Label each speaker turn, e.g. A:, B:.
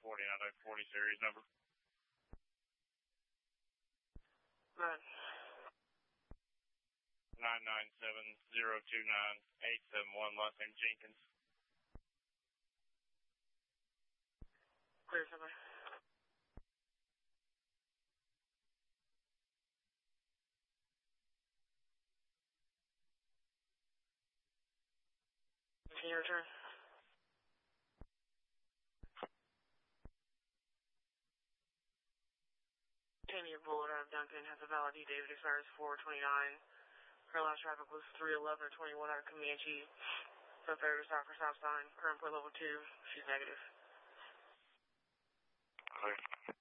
A: 4940 series number.
B: Right.
A: 997-029-871, last name Jenkins.
B: Clear, somebody. Can you return? Tanya Bullard out of Duncan has a valid David expires 429. Her last traffic was 311 or 21 out of Comanche. So fair to stop for stop sign. Current plate level 2. She's negative.
A: Clear.